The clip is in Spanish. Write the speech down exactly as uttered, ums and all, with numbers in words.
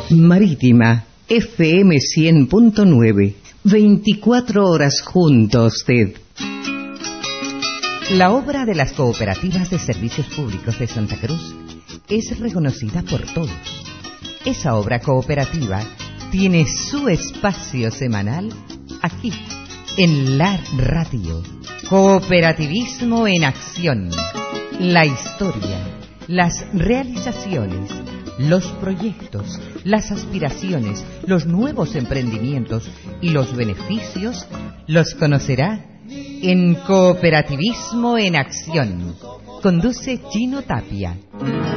Marítima, F M cien punto nueve. veinticuatro horas junto a usted. La obra de las cooperativas de servicios públicos de Santa Cruz es reconocida por todos. Esa obra cooperativa tiene su espacio semanal aquí, en la radio. Cooperativismo en acción. La historia, las realizaciones, los proyectos, las aspiraciones, los nuevos emprendimientos y los beneficios los conocerá en Cooperativismo en Acción. Conduce Chino Tapia.